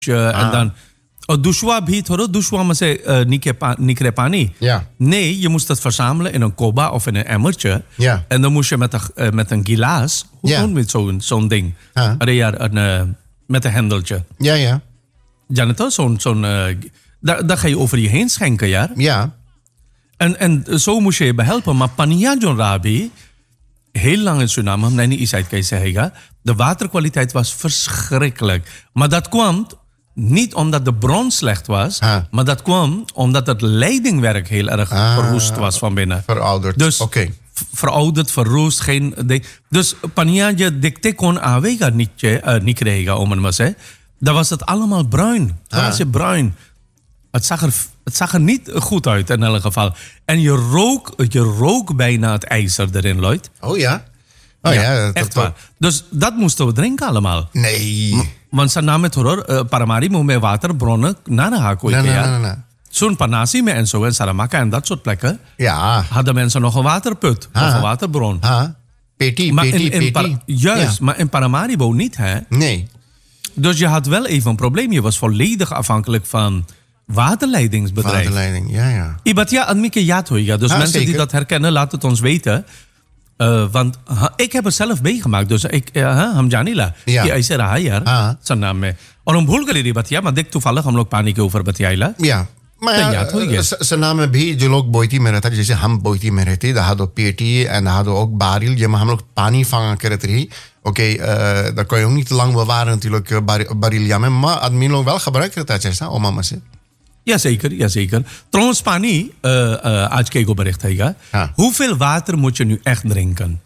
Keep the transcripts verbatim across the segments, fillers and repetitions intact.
en dan... Oh, douchoua biedt, hoor. Douchoua maar ze nikre pani. Ja. Nee, je moest het verzamelen in een koba of in een emmertje. Ja. En dan moest je met een, uh, met een gilaas... Hoe Ja. noem je zo'n zo'n ding? Ah. Ja, een, uh, met een hendeltje. Ja, ja. Ja, net als zo'n... zo'n uh, daar, daar ga je over je heen schenken, ja? Ja. En, en zo moest je je behelpen. Maar Pania John Rabi... Heel lang in Suriname, nee, niet iets uit kan je zeggen. De waterkwaliteit was verschrikkelijk. Maar dat kwam... Niet omdat de bron slecht was, Ah. maar dat kwam omdat het leidingwerk heel erg Ah. verwoest was van binnen. Verouderd. Dus Oké. Okay. verouderd, verroest, geen... De, dus Paniaje dikte kon aanwega niet, uh, niet krijgen, om het maar te zeggen. Dan was het allemaal bruin. Dan Ah. was het bruin. Het zag, er, het zag er niet goed uit in elk geval. En je rook, je rook bijna het ijzer erin, Lloyd. Oh ja? Oh ja, ja dat, echt dat, waar. Dus dat moesten we drinken allemaal. Nee. M- Want ze namen het hoor, uh, Paramari moet met waterbronnen naar de haak. Nee, nee, nee, nee. Zo'n Panasi en zo en Saramaka en dat soort plekken. Ja. Hadden mensen nog een waterput Ah. of een waterbron. Ah. Peti, Maar peti, in, in peti. Par- juist, Ja. maar in Paramaribo niet, hè? Nee. Dus je had wel even een probleem. Je was volledig afhankelijk van waterleidingsbedrijf. Waterleiding, ja, ja. Ibatia admike jatoiga. Dus Ah, mensen die zeker. dat herkennen, laat het ons weten. Uh, want ha, ik heb het zelf meegemaakt. Dus ik, uh, Hamjanila. Ja. Die is er hayar. Ah. Zijn naam mee. Om Bulgari Ibatia, maar dik toevallig om ook paniek over Batiaila. Ja. Maar Ja, ja, toch, ja. sa नाम में भी जो लोग बोईती में रहता जैसे हम बोईती में रहते दा hadden पेटी en दा hadden ook baril je maar हम लोग पानी vangen करते रही. Oké, uh, dat kan je ook niet te lang bewaren natuurlijk uh, bar, baril jammen, maar admin ook wel gebruikt het uit zesde om mama se. Jazeker, jazeker. Trouwens, Pani, uh, uh, आज के को bericht हैगा. Ja. Hoeveel water moet je nu echt drinken?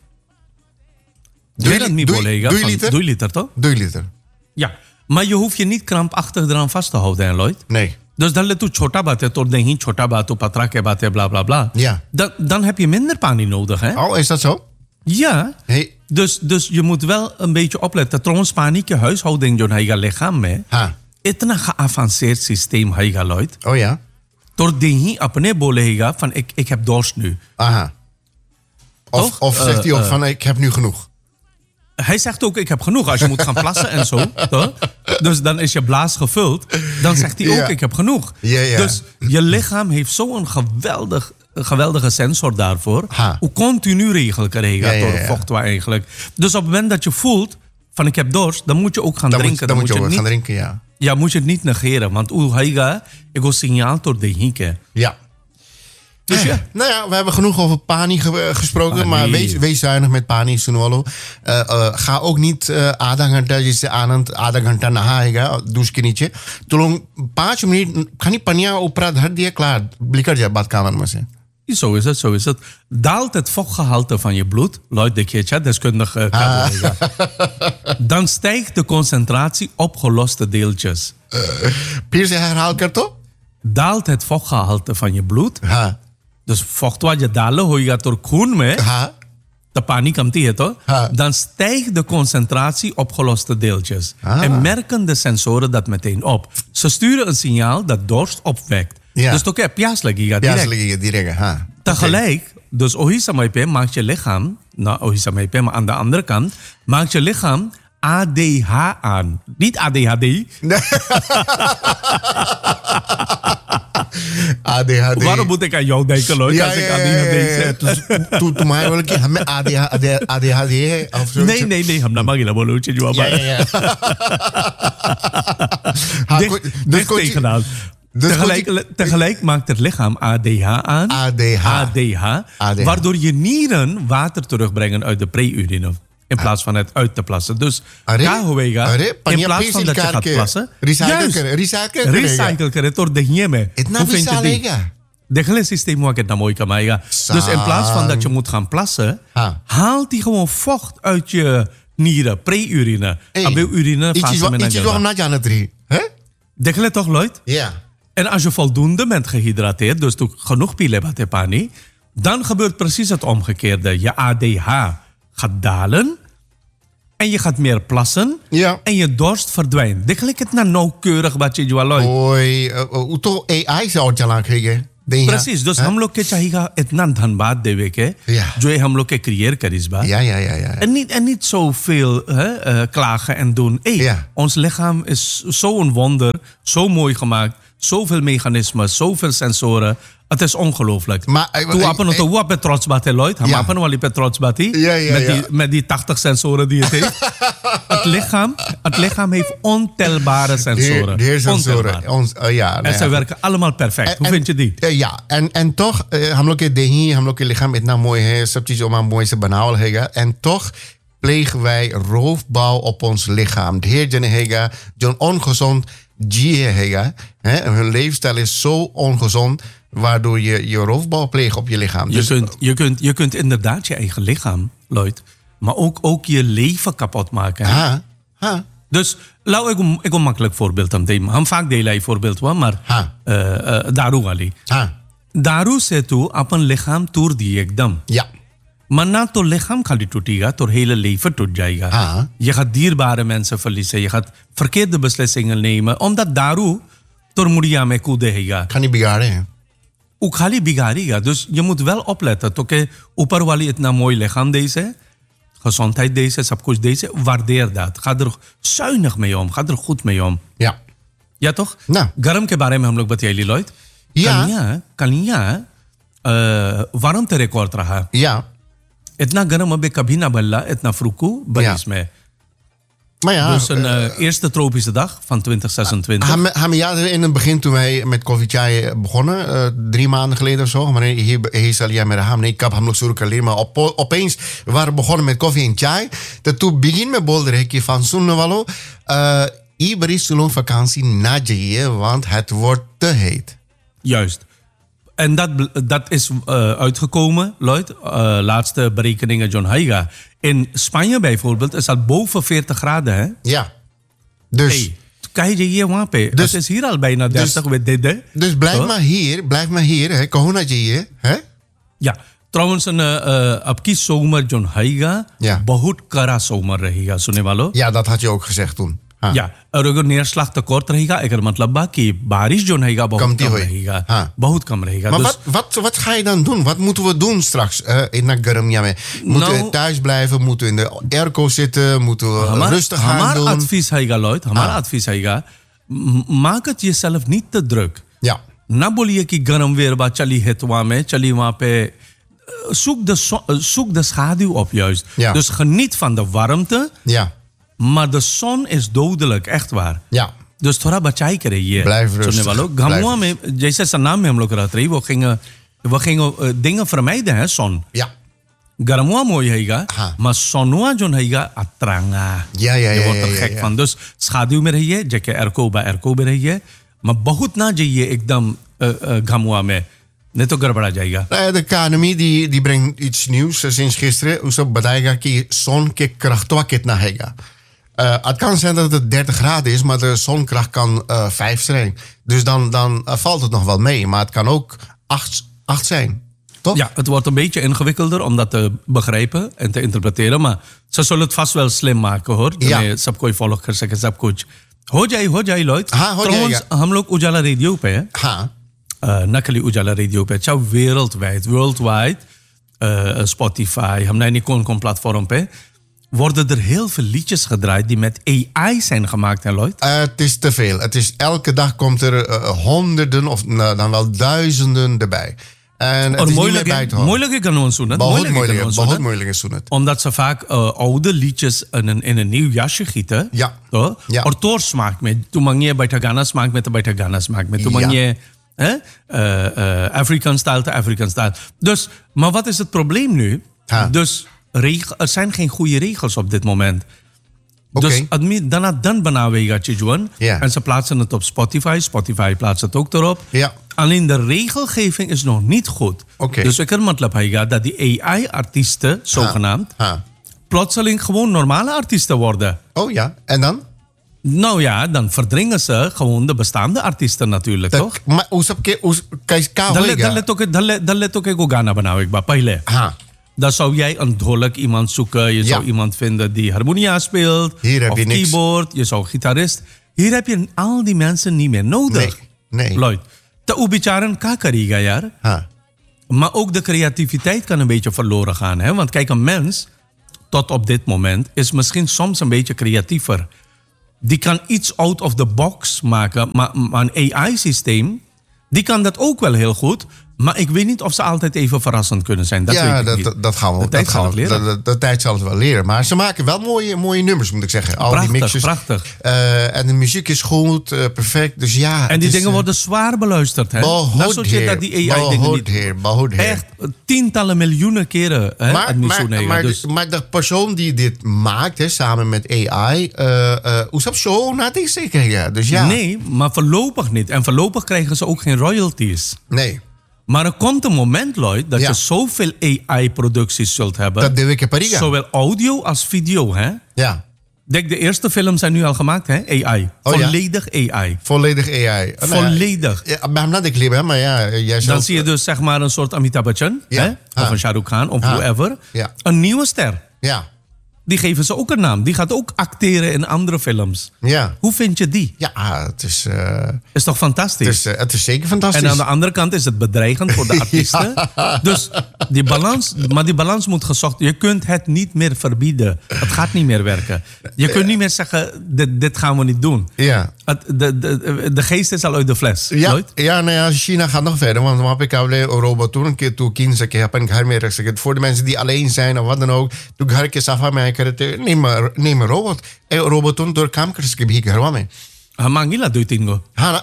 Drie- Weet het niet, drie- collega, drie van- liter? Drie liter, toch? Drie liter. Ja. Maar je hoeft je niet krampachtig eraan vast te houden, hè, Lloyd? Nee. Dus dan let je छोटा बात है, तो नहीं छोटा बात, तो पत्रा के बात है, bla bla bla. Ja. Dan, dan heb je minder Pani nodig, hè? Oh, is dat zo? Ja. Hey. Dus, dus je moet wel een beetje opletten. Trouwens, Pani के huishouding जो है lichaam में Ha. इतना geavanceerd systeem है Lloyd. Oh ja. Door die अपने बोलेगा van ik, ik heb dorst nu. Aha. Of, Toch? of zegt hij Uh, ook uh. van ik heb nu genoeg. Hij zegt ook, ik heb genoeg. Als je moet gaan plassen en zo. Toch? Dus dan is je blaas gevuld. Dan zegt hij ook, Ja. ik heb genoeg. Ja, ja. Dus je lichaam heeft zo'n geweldig, geweldige sensor daarvoor. Ha. Hoe continu regel krijgen Ja, ja, door ja. vocht waar eigenlijk. Dus op het moment dat je voelt van ik heb dorst, dan moet je ook gaan Dan drinken. moet, dan moet je ook het gaan niet, drinken, ja. ja, moet je het niet negeren. Want hoe hij gaat, ik wil signaal door de hinken. Ja. Dus ja. Nou ja, we hebben genoeg over Pani ge- gesproken, Pani. maar wees, wees zuinig met Pani Sunwalo. Uh, uh, ga ook niet uh, आधा घंटा जैसे आनंद आधा घंटा नहाएगा दूध के नीचे तो लोग पाँच मिनट खाली पनिया ऊपर धर दिया klaar blikker जाए बात कामन में से. Zo is het, zo is het. Daalt het vochtgehalte van je bloed, Lloyd de Keetja, deskundig uh, Ah. dan stijgt de concentratie opgeloste deeltjes. फिर से herhaal कर तो. Daalt het vochtgehalte van je bloed, हाँ dus vocht wat je dalen hoega door खून में, हाँ de paniek komt hier toch? Ha. Dan stijgt de concentratie opgeloste deeltjes. Ah. En merken de sensoren dat meteen op. Ze sturen een signaal dat dorst opwekt. Ja. Dus toch heb je प्यास direct. लगेगी direct हाँ. Tegelijk, dus ohisamaipe maakt je lichaam, nou ohisamaipe, maar aan de andere kant, maakt je lichaam A D H aan. Niet A D H D. A D H D. Waarom moet ik aan jou denken, Lloyd, Ja, als ik ja, A D ja, H D ja, ja. zeg? तो तू तुम्हारे बोले कि हमें A D H D है of zo. Nee, nee, nee, हम ना मांगे ना बोलो उच्च जवाब Ja, ja, ja. हाँ, Dicht, कोई- dus dicht कोई- tegenaan. dus Tegelijk, tegelijk maakt het lichaam A D H aan. A D H. A D H. A D H. Waardoor je nieren water terugbrengen uit de pre-urine. In plaats van het uit te plassen. Dus Arre, Kahoega, arre, in panya plaats van dat je pisil gaat karke, plassen. recycle juist, kare, recycle kare. recycle kare door de hieme. इतना Hoe भी vind je die? सालेगा. De hele systeem hoe ik het nou mooi kan maken. Dus in plaats van dat je moet gaan plassen, Ha. haalt die gewoon vocht uit je nieren, pre-urine. Hey, Abe urine iets is fase wat- met iets is wat हम ना जानत रही. Hè? De hele toch, Lloyd? Ja. En als je voldoende bent gehydrateerd, dus toen genoeg pile hebt pani, dan gebeurt precies het omgekeerde. Je A D H gaat dalen en je gaat meer plassen Ja. en je dorst verdwijnt. Dit gelijk het naar nauwkeurig wat je doet, Lloyd. Oei, uh, uh, तो A I से और चला करेंगे. देही Precies, dus हम लोग के चाहिए इतना धन्यवाद देवे के Ja. जो ये हम लोग के creëer करीस बा. Ja, ja, ja, ja. En niet, en niet zoveel hè, uh, klagen en doen. Hey, Ja. Ons lichaam is zo'n wonder, zo mooi gemaakt, zoveel mechanismes, zoveel sensoren. Het is ongelooflijk. Maar, eh, Toen eh, apen het ook pe trots bate Lloyd. Ham Ja. apen wel pe trots bate. Ja, ja, met ja. die met die tachtig sensoren die het heeft. het lichaam, het lichaam heeft ontelbare sensoren. De heer sensoren. Ontelbaar. Ons, uh, ja, En nee, ze ja. werken allemaal perfect. Hoe En- vind je die? Uh, ja, en, en toch, uh, हम लोग के देही, हम लोग के लिchaam इतना मोoi है, सब चीज oma mooi से बनावल हैगा. En toch plegen wij roofbouw op ons lichaam. De heer Jenne हैगा, जो ongezond जीए हैगा. Hè? Hun leefstijl is zo ongezond, waardoor je je roofbouw pleegt op je lichaam. Je, kunt, je, kunt, je kunt inderdaad je eigen lichaam, Lloyd, maar ook, ook je leven kapot maken. hè? ha, ha, Dus laat ik een, ik een makkelijk voorbeeld aan nemen. Ham vaak deel hij voorbeeld wel, maar Ha. uh, uh, daru ali. ha. दारू से तू अपन लिखाम तोड़ दिए एकदम Ja, maar na तो lichaam खाली टूटेगा तो hele leven टूट जाएगा. Ha. Je gaat dierbare mensen verliezen. Je gaat verkeerde beslissingen nemen omdat daru door मुड़िया में कूदेगा. kan niet bigaarden. hè. वो खाली बिगाड़ेगा. Dus je moet wel opletten तो के ऊपर वाली इतना mooi lichaam deze, gezondheid deze, सब कुछ deze, waardeer dat. Ga er zuinig mee om. Ga er goed mee om. Ja. या toch? Nou. गर्म के बारे में हम लोग बताइए Lloyd. Ja. कलियां कलियां वारंते रिकॉर्ड रहा. Ja, इतना गर्म अबे कभी ना बल्ला इतना फ्रुकू बनी Ja. इसमें. maar ja. Dus een uh, eerste tropische dag van twintig zesentwintig. Ham- ham- ja, in het begin toen wij met Koffie Chai begonnen, uh, drie maanden geleden of zo, maar hier, hier zal jij met ham, nee, ik heb hem nog zoeken alleen, maar op, opeens we waren begonnen met koffie en chai. Dat toen begin met bolderhekje van Sunnewallo, uh, iedereen zullen vakantie na je, want het wordt te heet. Juist. En dat, dat is uh, uitgekomen, Lloyd. Uh, laatste berekeningen John Haiga. In Spanje bijvoorbeeld is dat boven veertig graden. Hè? Ja. Dus, Hey, kijk je hier wapen. Dus- Het is hier al bijna dertig dus- met dit. Hè? dus blijf Zo. maar hier, blijf maar hier, hè, corona je, hè? Ja. Trouwens, een uh, आपकी zomer John Haiga Ja. बहुत कड़ा zomer रहेगा सुनने वालों. Ja, dat had je ook gezegd toen. Ha. Ja, और अगर neerslag tekort रहेगा, एकर मतलब बा कि बारिश जो रहेगा बहुत कमती कम होई. रहेगा. हाँ. बहुत कम रहेगा. Maar Dus wat, wat, wat ga je dan doen? Wat moeten we doen straks uh, in Nagaram? Moeten Nou- we thuis blijven? Moeten we in de airco zitten? Moeten we हमारा rustig gaan हमारा doen? advies हैगा Lloyd, हमारा हाँ. advies हैगा म- maak het jezelf niet te druk. Ja, ना बोलिए कि गर्म weer बा चली हेतवा में चली वहाँ पे Uh, zoek de, zo- uh, zoek de schaduw op juist. Ja. Dus geniet van de warmte, ja, maar de zon is dodelijk, echt waar. ja. Dus थोड़ा बचाई करिए. Blijf सुनने rustig. वालों, Blijf गमुआ में जैसे सन्नाम में हम लोग रहते रही वो gingen we gingen uh, dingen vermijden hè zon. Ja, Gramua mooi हैगा, हाँ. maar sonua जो हैगा अतरंगा. ja, ja, Je ja. wordt er ja, gek ja. van. Dus schaduw में रहिए, जैसे एरको बा एरको में रहिए, maar बहुत ना जाइए एकदम uh, uh, गमुआ में, नहीं तो गड़बड़ा जाएगा. Nou ja, de K N M I die, die brengt iets nieuws uh, sinds gisteren. Usab badaiga ki zon ke krachtwa kitna hega. Uh, het kan zijn dat het dertig graden is, maar de zonkracht kan uh, vijf zijn. Dus dan, dan uh, valt het nog wel mee. Maar het kan ook acht zijn. Toch? Ja, het wordt een beetje ingewikkelder om dat te begrijpen en te interpreteren, maar ze zullen het vast wel slim maken hoor. Ja. में सब कोई फॉलो कर सके सब कुछ हो जाए हो जाए Lloyd. हाँ, हो Trouwens, जाएगा. हम लोग उजाला रेडियो पे हैं. Ha. Uh, नकली उजाला रेडियो पे अच्छा wereldwijd worldwide uh, Spotify हमने niet kon kon platform पे worden er heel veel liedjes gedraaid die met A I zijn gemaakt hè Lloyd. Uh, het is te veel. Het is, elke dag komt er uh, honderden of nou, dan wel duizenden erbij. En het और is niet meer moeilijk bij te houden. moeilijk kan ons doen. बहुत moeilijk, बहुत moeilijk is het. Omdat ze vaak uh, oude liedjes in een, in een nieuw jasje gieten. Ja. तो, Ja. और तोड़ smaak में तू मंगिए बैठा गाना smaak में तो बैठा गाना smaak में तू Ja. मंगिए hè? Uh, uh, African style to African style. Dus, maar wat is het probleem nu? Ha. Dus regel, er zijn geen goede regels op dit moment. Oké. Dus admi, daarna dan benauwega Chijuan. Ja. En ze plaatsen het op Spotify. Spotify plaatst het ook erop. Ja. Alleen de regelgeving is nog niet goed. Oké. Dus ik kan matlab haiga dat die A I-artiesten, zogenaamd, Ha. plotseling gewoon normale artiesten worden. Oh ja, en dan? Nou ja, dan verdringen ze gewoon de bestaande artiesten natuurlijk, Dat- toch? Maar hoe sap ke hoe kijk ka Dan let- dan hoega? let ook- dan let- dan let ook ik ook Ghana benauw ik ba, paile. Ha. Dan zou jij een dolk iemand zoeken. Je zou Ja. iemand vinden die harmonia speelt. Hier heb of je niks. keyboard. Je zou gitarist. Hier heb je al die mensen niet meer nodig. Nee, nee. Lloyd, te ubicaren ka kariga, jaar. Huh. Maar ook de creativiteit kan een beetje verloren gaan. Hè? Want kijk, een mens, tot op dit moment, is misschien soms een beetje creatiever. Die kan iets out of the box maken. Maar, maar een A I-systeem, die kan dat ook wel heel goed. Maar ik weet niet of ze altijd even verrassend kunnen zijn. Dat ja, weet ik dat, niet. dat, dat gaan we De dat tijd gaan zal we, het leren. De, de, de tijd zal het wel leren. Maar ze maken wel mooie, mooie nummers, moet ik zeggen. Al Prachtig, die mixes. prachtig. Uh, en de muziek is goed, uh, perfect. Dus ja, En die is, dingen uh, worden zwaar beluisterd. Hè? behoud Dat soort shit heer, dat die A I-dingen behoud niet... heer, behoud heer. Echt tientallen miljoenen keren. Hè, Maar, het maar, Mitsune, maar, dus. de, maar de persoon die dit maakt, hè, samen met A I, uh, uh, hoe zou zo na die zeker? Ja. Dus ja. Nee, maar voorlopig niet. En voorlopig krijgen ze ook geen royalties. Nee. Maar er komt een moment, Lloyd, dat Ja. je zoveel A I-producties zult hebben. Dat deed ik in Paris. Zowel audio als video, hè? Ja. Denk, de eerste films zijn nu al gemaakt, hè? A I. Oh, ja? Volledig A I. Volledig A I. Oh, nou ja. Volledig. Ja, maar not ik liep, maar ja, jij Dan zelf, zie je dus zeg maar een soort Amitabh Bachchan, Ja. hè? Of Ah. een Shah Rukh Khan, of Ah. whoever. Ja. Een nieuwe ster. Ja. Die geven ze ook een naam. Die gaat ook acteren in andere films. Ja. Hoe vind je die? Ja, het is, uh, Is toch fantastisch? het is, uh, het is zeker fantastisch. En aan de andere kant is het bedreigend voor de artiesten. Dus die balans, maar die balans moet gezocht. Je kunt het niet meer verbieden. Het gaat niet meer werken. Je kunt niet meer zeggen, dit, dit gaan we niet doen. Ja. Het, de, de, de geest is al uit de fles. Ja, Nooit? ja, nou ja, China gaat nog verder. Want dan heb ik al een robot toen een keer toe kinderen. Ik heb een keer meer gezegd. Voor de mensen die alleen zijn of wat dan ook. Toen ga ik eens af aan mij. Neem maar, neem een robot. En robot toen door kamers. Ik heb hier gewoon mee. Hamangila doet tingo. Hana.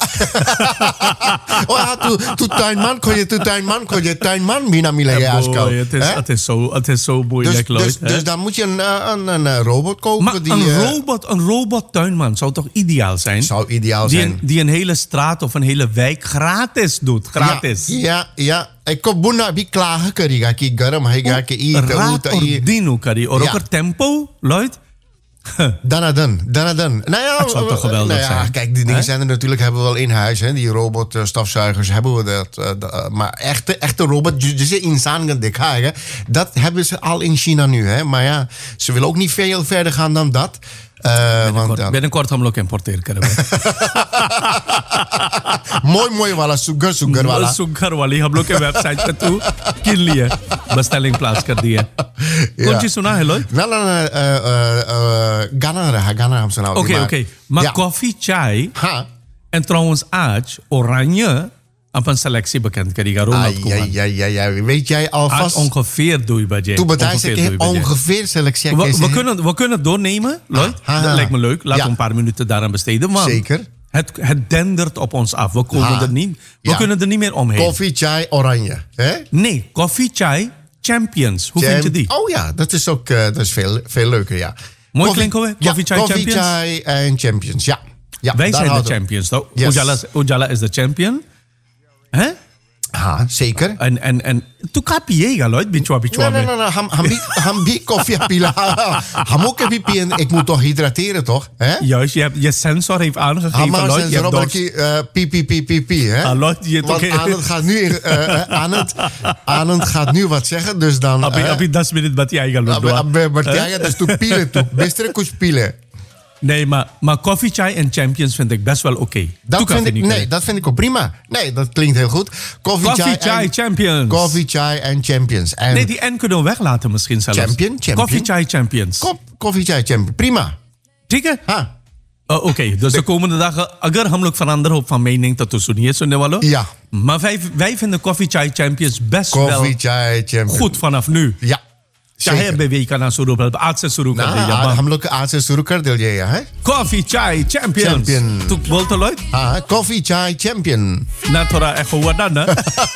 Oh ja, tu, tu tuinman kon je, tu tuinman kon je, tuinman mina mila je askal. Het is, het is zo, het is zo moeilijk, Dus, Lloyd. dus, hè? dus dan moet je een, een, een, een robot kopen. Maar die, een, uh, robot, een robot-tuinman zou toch ideaal zijn? zou ideaal die zijn. een, die een hele straat of een hele wijk gratis doet. Gratis. Ja, ja, ja. Ik kom boena bi klagen kari ga ki garam hai ga ki eat Raad ordino, Kari. Or ook Ja. er tempo, Lloyd. Dan dan, dan dan. Nou ja, Het zou toch geweldig nou ja, zijn? Kijk, die dingen Hè? zijn er natuurlijk, hebben we wel in huis. Hè? Die robotstofzuigers hebben we dat. Uh, uh, maar echte, echte robot, dus insan gaan dekhagen, dat hebben ze al in China nu. Hè? Maar ja, ze willen ook niet veel verder gaan dan dat. Uh, Binnenkort, want, uh, binnenkort हम लोग importeren kunnen. mooi, mooi वाला sugar, sugar वाला. सुगर वाली हम लोग के वेबसाइट पे तू किन लिए bestelling plaats कर दी है. कौन सी सुना है Lloyd? Wel een uh, uh, uh, Ghana, रहा, Ghana hebben ze nou. Oké, maar- oké. Maar ja. koffie, chai Ha. en trouwens aaj, oranje, op een selectie bekend krijgen. Ronald Ai, Koeman. ja, ja, ja, ja. Weet jij Aaj alvast... ongeveer doe je bij je. Toen bedrijf Ongeveer ik doe je bij je. ongeveer selectie. We, we, kunnen, we kunnen het doornemen, Lloyd. Ah, ah, Dat ah. lijkt me leuk. Laten Ja. we een paar minuten daaraan besteden. Want Zeker. Het, het dendert op ons af. We, komen Ah. er niet, we Ja. kunnen er niet meer omheen. Koffie, chai, oranje. Hè? Nee, koffie, chai, champions. Hoe Jam- vind je die? Oh ja, dat is ook uh, dat is veel, veel leuker, ja. Mooi Koffie- klinken we? Ja, Koffie, chai, koffie, champions? chai en champions, ja. ja Wij daar zijn de houden we. champions, toch? Yes. Ujala, Ujala is de champion. Hè? Ha, zeker. En, en, en, tu kapiega, Lloyd, bichwa, bichwa. Nee, nee, nee, nee. Ham, ham, bi- ham, bi koffie pila. Ham ook even pien. Ik moet toch hydrateren, toch? Hè? Juist, je, hebt, je sensor heeft aangegeven, Ham, maar Lloyd. zijn Je hebt dorst. Robbertje, pi, pi, pi, pi, pi, hè? Ah, Lloyd, je Want toch- Anand gaat nu, uh, Anand, Anand gaat nu wat zeggen, dus dan... Abi, eh, abi, das minute bat jij gaan Abbe, doen. abbe, Martijn, dat is toe pielen toe. Beste kus pielen. Nee, maar, maar koffie, chai en champions vind ik best wel oké. Okay. Dat vind ik, nee, dat vind ik ook prima. Nee, dat klinkt heel goed. Koffie, Koffie, chai, chai, en, champions. Koffie, chai en champions. En Nee, die N kunnen we weglaten misschien zelfs. Champion, champion. Koffie, chai, champions. kop, koffie, chai, champion. Prima. ठीक है? Ha. Uh, Oké, okay, dus de komende dagen, agar हम लोग veranderen op van mening tot सुनिए सुनने वालों. Ja. Maar wij, wij vinden Coffee Chai Champions best Koffie, wel chai, champion. goed vanaf nu. Ja. चाहे Zeker. अभी वी का ना शुरू कर आज से शुरू कर Nou, दिया ah, हम लोग आज से शुरू कर दिया है, hè? Coffee Chai Champions. Champion. तू बोलते Lloyd? Ah, koffie, chai, champion. ना थोड़ा echo हुआ ना ना.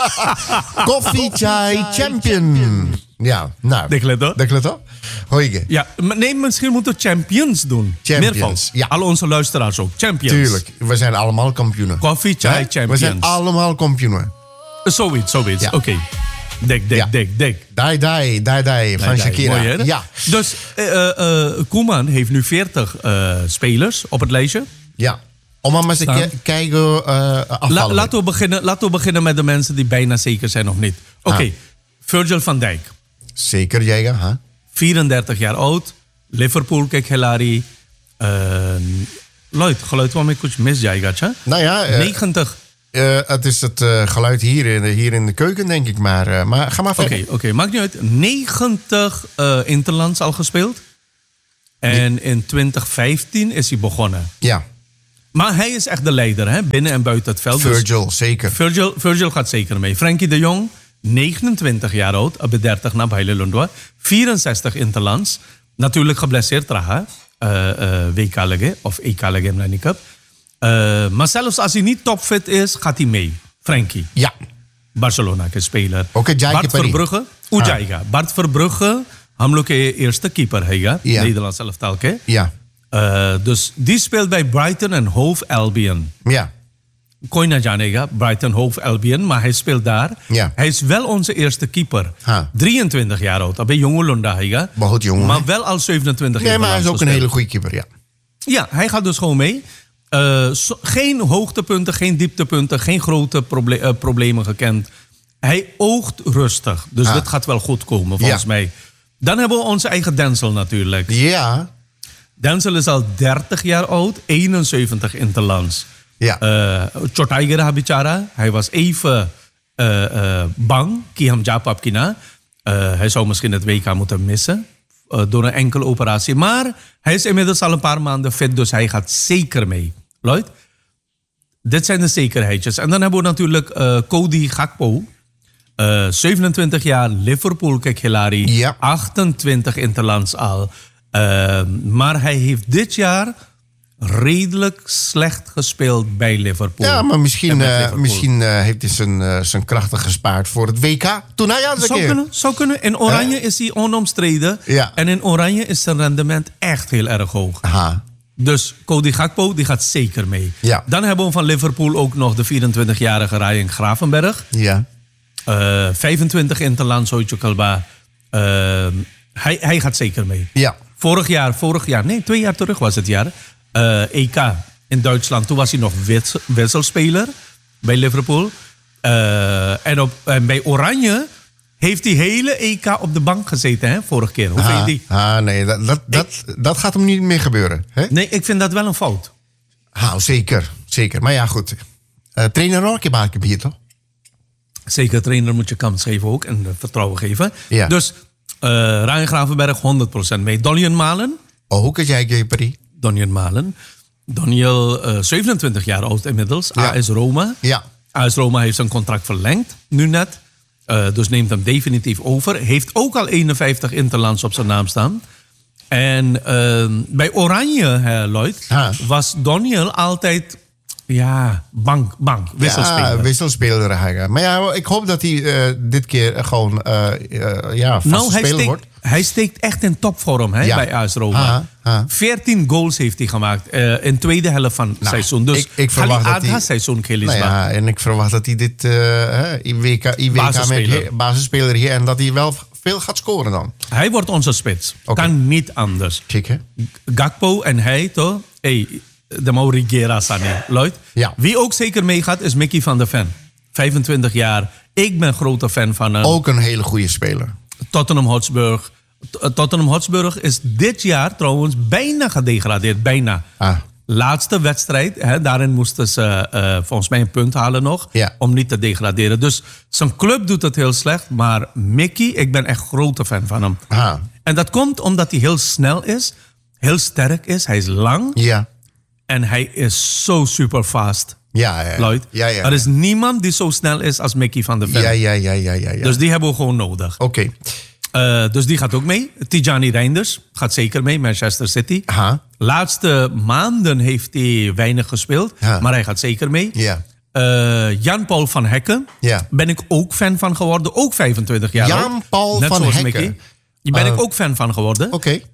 Koffie, chai, champion. Ja, nou. देख ले तो. Denk je dat? Hoige. Ja, maar nee, misschien moeten we champions doen. Champions, Meervoud. ja. Al onze luisteraars ook. Champions. Tuurlijk. We zijn allemaal kampioenen. Coffee Chai Hè? Champions. We zijn allemaal kampioenen. Zoiets, zoiets. Ja. Oké. Okay. Dek, dek, Ja. dek, dek. Dai, dai, dai, dai. Van Nee, nee, Shakira. mooi, hè? Ja. Dus uh, uh, Koeman heeft nu veertig uh, spelers op het lijstje. Ja. Om maar eens Staan. te ke- kijken uh, afvallen. La, laten, we beginnen, laten we beginnen met de mensen die bijna zeker zijn of niet. Oké, okay. Ah. Virgil van Dijk. Zeker, jij, huh? vierendertig jaar oud. Liverpool ke khilari. Uh, Lloyd, geluid waarmee kuch mis jayega, cha? Nou ja, uh, negentig. Uh, het is het uh, geluid hier in, de, hier in de keuken, denk ik. Maar, uh, maar ga maar Oké, verder. okay, okay. Maakt niet uit. negentig uh, interlands al gespeeld. En nee. in twintig vijftien is hij begonnen. Ja. Maar hij is echt de leider, hè? Binnen en buiten het veld. Virgil, dus zeker. Virgil, Virgil gaat zeker mee. Frenkie de Jong, negenentwintig jaar oud. Op de dertig na Baile Lundwa. vierenzestig interlands. Natuurlijk geblesseerd raha. Uh, uh, W K-legge of E K-legge in de Cup. Uh, maar zelfs als hij niet topfit is, gaat hij mee. Frenkie. Ja. Barcelona-speler. Oké, okay, Bart Verbrugge. Ujaiga. Bart Verbrugge. Hamloke eerste keeper. Hega. Ja. Nederlands elftal. Ja. Uh, dus die speelt bij Brighton en Hove Albion. Ja. Koina Janega, Brighton Hove Albion, maar hij speelt daar. Ja. Hij is wel onze eerste keeper. Ha. drieëntwintig jaar oud. Dat ben jonge Lunda. Behoud jongen. Maar wel al zevenentwintig jaar. Nee, maar hij is ook een hele goede keeper, ja. Ja, hij gaat dus gewoon mee. Uh, so, geen hoogtepunten, geen dieptepunten, geen grote proble- uh, problemen gekend. Hij oogt rustig. Dus ha. dit gaat wel goed komen, volgens ja. mij. Dan hebben we onze eigen Denzel natuurlijk. Ja. Denzel is al dertig jaar oud, eenenzeventig interlands. Ja. Chotaiger uh, bicara. Hij was even uh, uh, bang. Kiham Japap kina. Uh, hij zou misschien het W K moeten missen. Uh, door een enkele operatie. Maar hij is inmiddels al een paar maanden fit. Dus hij gaat zeker mee. Lloyd? Dit zijn de zekerheidjes. En dan hebben we natuurlijk uh, Cody Gakpo. Uh, zevenentwintig jaar, Liverpool, kijk Hilary. Ja. achtentwintig interlands al. Uh, maar hij heeft dit jaar redelijk slecht gespeeld bij Liverpool. Ja, maar misschien, uh, Liverpool. misschien uh, heeft hij zijn, uh, zijn krachten gespaard voor het W K. Toen hij aan zou kunnen, zou kunnen. In Oranje uh? is hij onomstreden. Ja. En in Oranje is zijn rendement echt heel erg hoog. Aha. Dus Cody Gakpo, die gaat zeker mee. Ja. Dan hebben we van Liverpool ook nog de vierentwintigjarige Ryan Gravenberg. Ja. Uh, vijfentwintig interlands, Hoitje Kalba. Uh, hij, hij gaat zeker mee. Ja. Vorig jaar, vorig jaar, nee, twee jaar terug was het jaar. Uh, E K in Duitsland. Toen was hij nog wissel, wisselspeler bij Liverpool. Uh, en, op, en bij Oranje heeft hij hele E K op de bank gezeten, hè, vorige keer. Hoe vind je die? Ah, nee, dat, dat, dat, ik, dat gaat hem niet meer gebeuren. Hè? Nee, ik vind dat wel een fout. Ah, zeker, zeker. Maar ja, goed. Uh, trainer Rocky Baken hier toch? Zeker, trainer moet je kans geven ook en vertrouwen geven. Ja. Dus uh, Ryan Gravenberg honderd procent mee. Donian Malen. Oh, hoe kan jij Geperi? Donian Malen. Daniel, uh, zevenentwintig jaar oud inmiddels. Ja. A S Roma. Ja. A S Roma heeft zijn contract verlengd, nu net. Uh, dus neemt hem definitief over. Heeft ook al eenenvijftig interlands op zijn naam staan. En uh, bij Oranje, hè, Lloyd, ha. was Daniel altijd... Ja, bank, bank, wisselspeler. Ja, wisselspeler. Maar ja, ik hoop dat hij uh, dit keer gewoon uh, uh, ja, vaste nou, hij speler steekt, wordt. Hij steekt echt in topvorm hè, ja. bij A S Roma. Ha, ha. veertien goals heeft hij gemaakt uh, in de tweede helft van het nou, seizoen. Dus ik, ik verwacht dat hij... seizoen nou ja, en ik verwacht dat hij dit uh, I W K, I W K basisspeler. Met basisspeler hier en dat hij wel veel gaat scoren dan. Hij wordt onze spits. Okay. Kan niet anders. Check, hè? Gakpo en hij, toch? Hey, de Maurigera Sané, Lloyd. Ja. Wie ook zeker meegaat is Mickey van der Ven. vijfentwintig jaar. Ik ben grote fan van hem. Ook een hele goede speler. Tottenham Hotspur. Tottenham Hotspur is dit jaar trouwens bijna gedegradeerd. Bijna. Ah. Laatste wedstrijd. Hè, daarin moesten ze uh, volgens mij een punt halen nog. Ja. Om niet te degraderen. Dus zijn club doet het heel slecht. Maar Mickey, ik ben echt grote fan van hem. Ah. En dat komt omdat hij heel snel is. Heel sterk is. Hij is lang. Ja. En hij is zo super fast. Ja, ja. Lloyd. Ja, ja. Er is niemand die zo snel is als Mickey van der Ven. Ja, ja, ja, ja, ja, ja. Dus die hebben we gewoon nodig. Oké. Okay. Uh, dus die gaat ook mee. Tijani Reinders gaat zeker mee, Manchester City. Aha. Laatste maanden heeft hij weinig gespeeld, ha. maar hij gaat zeker mee. Ja. Uh, Jan-Paul van Hekken. Ja. Ben ik ook fan van geworden. Ook vijfentwintig jaar oud. Jan-Paul Net van zoals Hekken. Mickey. Daar ben uh, ik ook fan van geworden. Oké. Okay.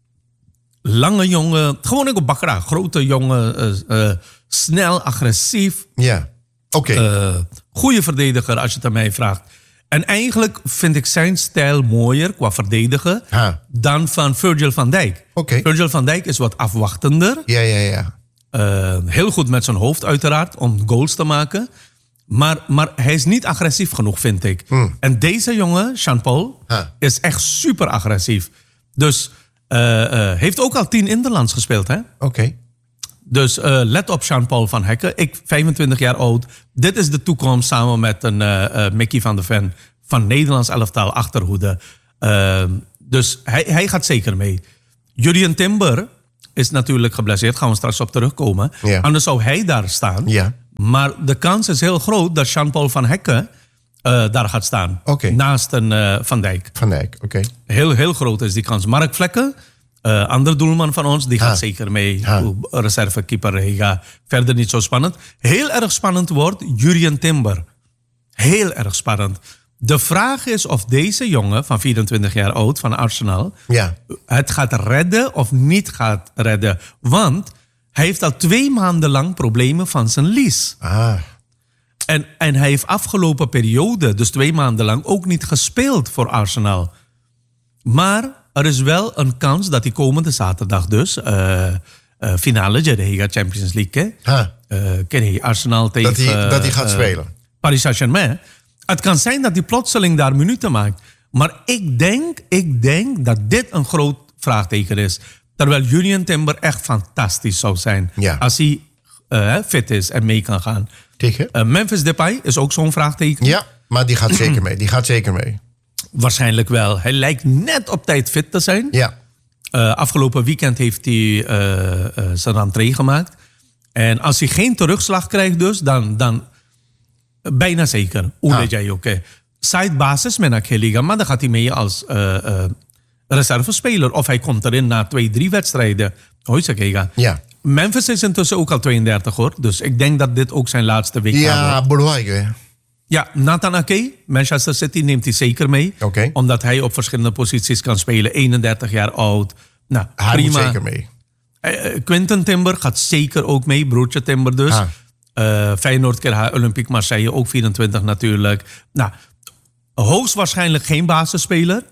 Lange jongen. Gewoon ook op Bakra. Grote jongen. Uh, uh, snel, agressief. Ja. Oké. Okay. Uh, goede verdediger als je het aan mij vraagt. En eigenlijk vind ik zijn stijl mooier qua verdedigen ha. dan van Virgil van Dijk. Okay. Virgil van Dijk is wat afwachtender. Ja, ja, ja. Uh, heel goed met zijn hoofd uiteraard om goals te maken. Maar, maar hij is niet agressief genoeg, vind ik. Mm. En deze jongen, Jean-Paul, ha. is echt super agressief. Dus uh, uh, heeft ook al tien interlands gespeeld, hè? Oké. Okay. Dus uh, let op Jean-Paul van Hekken. Ik, vijfentwintig jaar oud. Dit is de toekomst samen met een uh, uh, Mickey van der Ven van Nederlands elftal achterhoede. Uh, dus hij, hij gaat zeker mee. Jurien Timber is natuurlijk geblesseerd. Gaan we straks op terugkomen. Ja. Anders zou hij daar staan. Ja. Maar de kans is heel groot dat Jean-Paul van Hekken uh, daar gaat staan. Okay. Naast een uh, Van Dijk. Van Dijk, oké. Okay. Heel, heel groot is die kans. Mark Vlekken, uh, andere doelman van ons, die gaat ha. zeker mee. Ha. Reservekeeper, hij gaat verder niet zo spannend. Heel erg spannend wordt Jurien Timber. Heel erg spannend. De vraag is of deze jongen van vierentwintig jaar oud van Arsenal ja. het gaat redden of niet gaat redden. Want hij heeft al twee maanden lang problemen van zijn lies. Ah. En, en hij heeft afgelopen periode, dus twee maanden lang, ook niet gespeeld voor Arsenal. Maar er is wel een kans dat hij komende zaterdag dus, uh, uh, finale Jeddah Champions League, huh. uh, ken je Arsenal tegen... Dat hij, dat hij gaat uh, spelen. Paris Saint-Germain. Het kan zijn dat hij plotseling daar minuten maakt. Maar ik denk, ik denk dat dit een groot vraagteken is. Terwijl Jurien Timber echt fantastisch zou zijn. Ja. Als hij uh, fit is en mee kan gaan. Tegen? Uh, Memphis Depay is ook zo'n vraagteken. Ja, maar die gaat zeker mee. Die gaat zeker mee. Waarschijnlijk wel. Hij lijkt net op tijd fit te zijn. Ja. Uh, afgelopen weekend heeft hij uh, uh, zijn rentree gemaakt. En als hij geen terugslag krijgt dus, dan... dan bijna zeker. Hoe weet jij ook? Side basis met Acheliga, maar dan gaat hij mee als uh, uh, reservespeler. Of hij komt erin na twee, drie wedstrijden. Hoi, ja. Memphis is intussen ook al tweeëndertig hoor. Dus ik denk dat dit ook zijn laatste week wordt. Ja, belangrijk. Ja, Nathan Ake, Manchester City neemt hij zeker mee. Okay. Omdat hij op verschillende posities kan spelen. eenendertig jaar oud. Nou, hij prima. moet zeker mee. Uh, Quinten Timber gaat zeker ook mee. Broertje Timber dus. Ha. Uh, Feyenoord, K H, Olympique Marseille, ook vierentwintig natuurlijk. Nou, hoogstwaarschijnlijk geen basisspeler.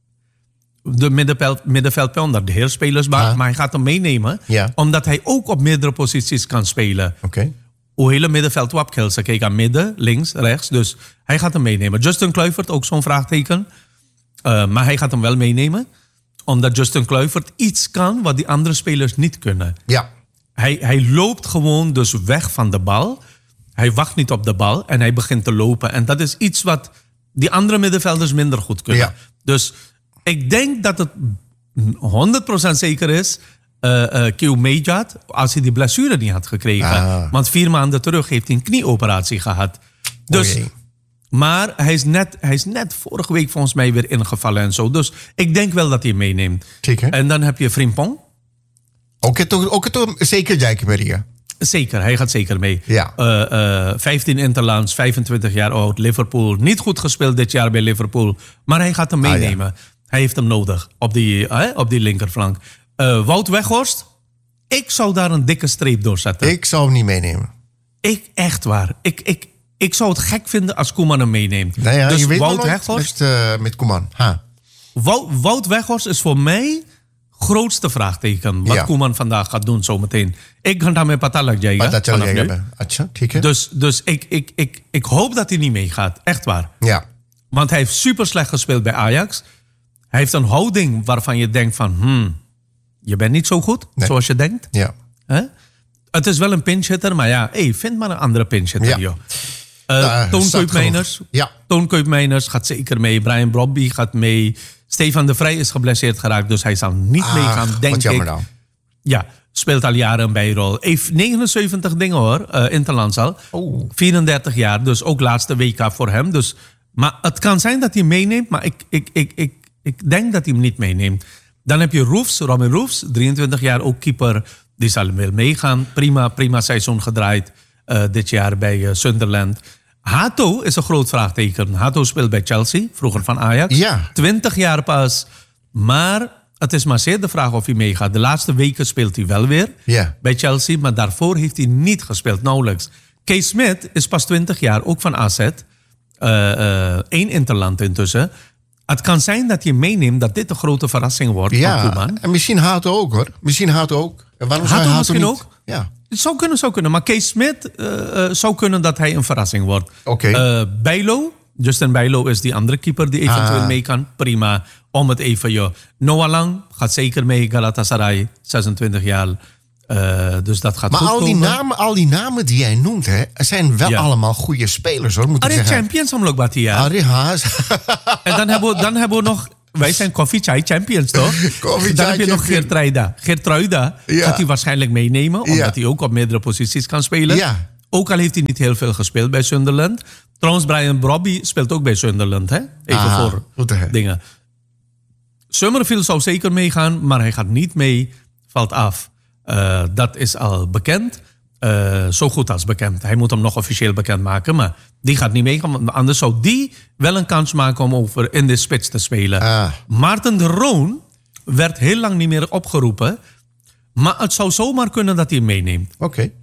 De middenveld, middenveld onder de heerspelersbank. Ah. Maar hij gaat hem meenemen. Ja. Omdat hij ook op meerdere posities kan spelen. Oké. Okay. Hoe hele middenveld wapkelsen. Kijk aan midden, links, rechts. Dus hij gaat hem meenemen. Justin Kluivert, ook zo'n vraagteken. Uh, maar hij gaat hem wel meenemen. Omdat Justin Kluivert iets kan wat die andere spelers niet kunnen. Ja. Hij, hij loopt gewoon dus weg van de bal. Hij wacht niet op de bal en hij begint te lopen. En dat is iets wat die andere middenvelders minder goed kunnen. Ja. Dus ik denk dat het honderd procent zeker is... Uh, uh, Keo Medjad, als hij die blessure niet had gekregen. Ah. Want vier maanden terug heeft hij een knieoperatie gehad. Dus, okay. Maar hij is, net, hij is net vorige week volgens mij weer ingevallen en zo. Dus ik denk wel dat hij meeneemt. Zeker. En dan heb je Frimpong. Ook het toch, ook het toch zeker Jake Maria. Zeker, hij gaat zeker mee. Ja. Uh, uh, vijftien interlands, vijfentwintig jaar oud, Liverpool. Niet goed gespeeld dit jaar bij Liverpool. Maar hij gaat hem meenemen. Ah, ja. Hij heeft hem nodig op die, uh, op die linkerflank. Uh, Wout Weghorst, ik zou daar een dikke streep doorzetten. Ik zou hem niet meenemen. Ik, echt waar. Ik, ik, ik zou het gek vinden als Koeman hem meeneemt. Nou ja, dus je weet Wout Weghorst... Met, uh, met Koeman. Ha. Wout, Wout Weghorst is voor mij... grootste vraagteken wat ja. Koeman vandaag gaat doen zometeen. Ik ga daarmee patalak jayga. Dus, dus ik, ik, ik, ik hoop dat hij niet meegaat. Echt waar. Ja. Want hij heeft super slecht gespeeld bij Ajax. Hij heeft een houding waarvan je denkt van... Hmm, je bent niet zo goed, nee. zoals je denkt. Ja. Huh? Het is wel een pinchhitter, maar ja, hey, vind maar een andere pinchhitter, ja. joh. Uh, uh, Toon Kuipmeiners. Ja. Toon Kuipmeiners gaat zeker mee. Brian Brobby gaat mee. Stefan de Vrij is geblesseerd geraakt, dus hij zal niet ah, meegaan, denk wat jammer ik. Dan. Ja, speelt al jaren een bijrol. Heeft negenenzeventig dingen hoor, uh, interlands al. Oh. vierendertig jaar, dus ook laatste W K voor hem. Dus, maar het kan zijn dat hij meeneemt, maar ik, ik, ik, ik, ik denk dat hij hem niet meeneemt. Dan heb je Roefs, Robin Roefs, drieëntwintig jaar, ook keeper. Die zal wel meegaan. Prima, prima seizoen gedraaid uh, dit jaar bij uh, Sunderland. Hato is een groot vraagteken. Hato speelt bij Chelsea, vroeger van Ajax. Ja. twintig jaar pas. Maar het is maar zeer de vraag of hij meegaat. De laatste weken speelt hij wel weer ja. bij Chelsea. Maar daarvoor heeft hij niet gespeeld, nauwelijks. Kees Smit is pas twintig jaar, ook van A Z. Uh, uh, één interland intussen. Het kan zijn dat je meeneemt dat dit een grote verrassing wordt ja. van Koeman. En misschien Hato ook hoor. Misschien Hato ook. En waarom Hato, Hato misschien niet? ook? Ja. Het zou kunnen, zou kunnen. Maar Kees Smit uh, uh, zou kunnen dat hij een verrassing wordt. Oké. Okay. Uh, Bijlo, Justin Bijlo is die andere keeper die eventueel ah. mee kan. Prima, om het even, joh. Noah Lang gaat zeker mee, Galatasaray, zesentwintig jaar. Uh, dus dat gaat maar goed al die, komen. namen, al die namen die jij noemt, hè, zijn wel Ja. allemaal goede spelers, hoor, moet ik Are zeggen. champions हम लोग बात hier. Arie Haas. En dan hebben we, dan hebben we nog... Wij zijn Coffee Chai Champions, toch? Coffee Dan Chai heb je nog Champion. Geertruida. Geertruida Ja. gaat hij waarschijnlijk meenemen. Omdat Ja. hij ook op meerdere posities kan spelen. Ja. Ook al heeft hij niet heel veel gespeeld bij Sunderland. Trouwens, Brian Brobby speelt ook bij Sunderland. Hè? Even Aha, voor goed te hebben. dingen. Summerfield zou zeker meegaan, maar hij gaat niet mee. Valt af. Uh, dat is al bekend. Uh, zo goed als bekend. Hij moet hem nog officieel bekendmaken, maar die gaat niet meegaan. Want anders zou die wel een kans maken om over in de spits te spelen. Ah. Maarten de Roon werd heel lang niet meer opgeroepen. Maar het zou zomaar kunnen dat hij hem meeneemt. Oké. Okay.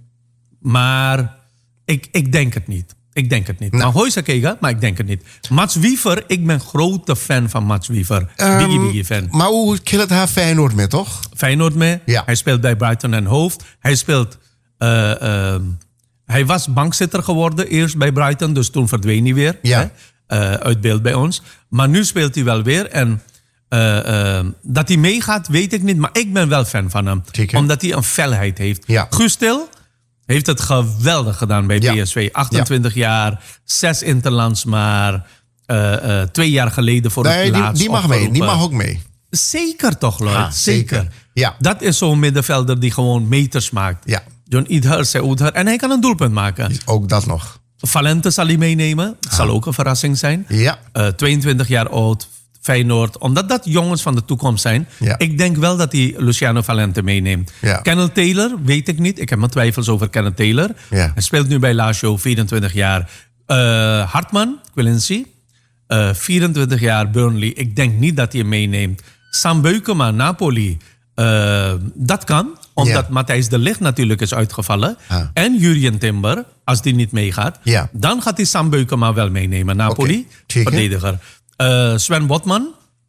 Maar ik, ik denk het niet. Ik denk het niet. Nou. Maar hoi Sakega, maar ik denk het niet. Mats Wiever, ik ben grote fan van Mats Wiever. Um, biggie, biggie fan. Maar hoe killt haar Feyenoord mee, toch? Feyenoord mee. Ja. Hij speelt bij Brighton en Hove. Hij speelt... Uh, uh, hij was bankzitter geworden eerst bij Brighton. Dus toen verdween hij weer. Ja. Hè, uh, uit beeld bij ons. Maar nu speelt hij wel weer. En uh, uh, dat hij meegaat, weet ik niet. Maar ik ben wel fan van hem. Zeker. Omdat hij een felheid heeft. Ja. Guus Til heeft het geweldig gedaan bij Ja. P S V. achtentwintig ja. jaar, zes interlands maar. Uh, uh, twee jaar geleden voor Nee, het die, laatst die mag mee. Die mag ook mee. Zeker toch, Lloyd? Ah, zeker. zeker. Ja. Dat is zo'n middenvelder die gewoon meters maakt. Ja. John Idhar, Seoudhar. En hij kan een doelpunt maken. Ook dat nog. Valente zal hij meenemen. Dat zal ook een verrassing zijn. Ja. Uh, tweeëntwintig jaar oud, Feyenoord. Omdat dat jongens van de toekomst zijn. Ja. Ik denk wel dat hij Luciano Valente meeneemt. Ja. Kenneth Taylor, weet ik niet. Ik heb mijn twijfels over Kenneth Taylor. Ja. Hij speelt nu bij Lazio, vierentwintig jaar. Uh, Hartman, Quillency. Uh, vierentwintig jaar, Burnley. Ik denk niet dat hij hem meeneemt. Sam Beukema, Napoli. Uh, dat kan, omdat Ja. Matthijs de Ligt natuurlijk is uitgevallen. Ah. En Jurien Timber, als die niet meegaat. Ja. Dan gaat hij Sam Beukema wel meenemen. Napoli, Oké, zeker. verdediger. Uh, Sven Botman,